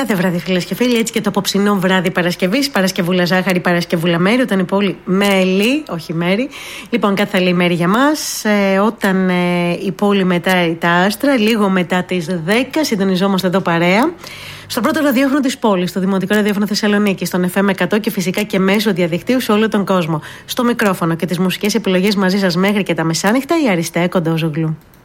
Κάθε βράδυ, φίλες και φίλοι, έτσι και το απόψινό βράδυ Παρασκευής. Παρασκευούλα ζάχαρη, Παρασκευούλα μέρη, όταν η πόλη μέλη, όχι μέρη. Λοιπόν, κάθε άλλη μέρη για μας. Όταν η πόλη μετάει τα άστρα, λίγο μετά τις 10, συντονιζόμαστε εδώ παρέα. Στο πρώτο ραδιόφωνο της πόλης, στο Δημοτικό Ραδιόφωνο Θεσσαλονίκη, στον FM 100 και φυσικά και μέσω διαδικτύου σε όλο τον κόσμο. Στο μικρόφωνο και τις μουσικές επιλογές μαζί σας μέχρι και τα μεσάνυχτα, η Αριστεία Κοντόζογλου.